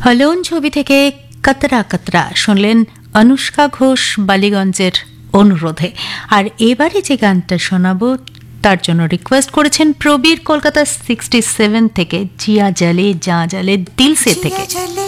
হলন ছবি থেকে কাতরা কাতরা শুনলেন অনুষ্কা ঘোষ বালিগঞ্জের অনুরোধে। আর এবারে যে গানটা শোনাবো তার জন্য রিকোয়েস্ট করেছেন প্রবীর, কলকাতা 67 থেকে, জিয়া জালে যা জালে দিল সে থেকে।